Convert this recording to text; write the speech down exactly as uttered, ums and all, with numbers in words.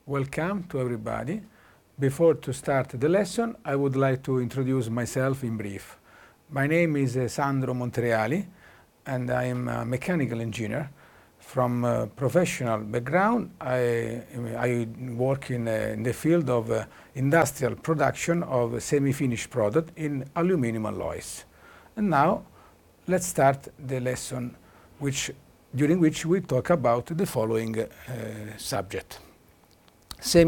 welcome to everybody. Before to start the lesson, I would like to introduce myself in brief. My name is uh, Sandro Montereali, and I am a mechanical engineer. From uh, professional background, I, I work in, uh, in the field of uh, industrial production of semi-finished product in aluminum alloys. And now, let's start the lesson, which, during which we talk about the following uh, subject. Semi